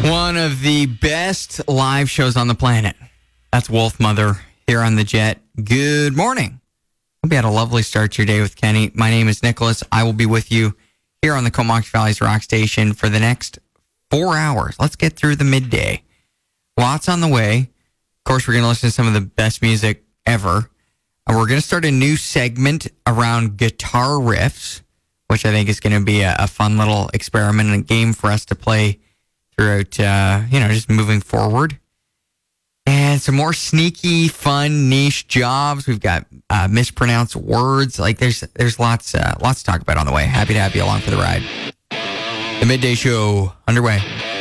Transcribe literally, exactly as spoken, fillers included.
One of the best live shows on the planet. That's Wolf Mother here on the Jet. Good morning. Hope you had a lovely start to your day with Kenny. My name is Nicholas. I will be with you here on the Comox Valley's Rock Station for the next four hours. Let's get through the midday. Lots on the way. Of course, we're going to listen to some of the best music ever. And we're going to start a new segment around guitar riffs, which I think is going to be a, a fun little experiment and a game for us to play throughout, uh, you know, just moving forward. And some more sneaky, fun, niche jobs. We've got uh, mispronounced words. Like there's there's lots uh, lots to talk about on the way. Happy to have you along for the ride. The Midday Show underway.